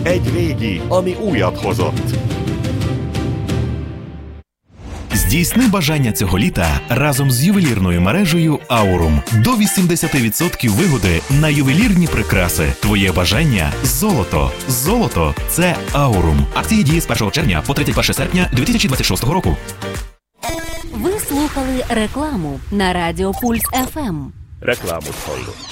Egy régi, ami újat hozott. Здійсни бажання цього літа разом з ювелірною мережею Aurum. До 80% вигоди на ювелірні прикраси. Твоє бажання – золото. Золото – це Aurum. Акції дії з 1 червня по 31 серпня 2026 року. Ви слухали рекламу на Радіо Пульс ФМ. Reklámot hallott.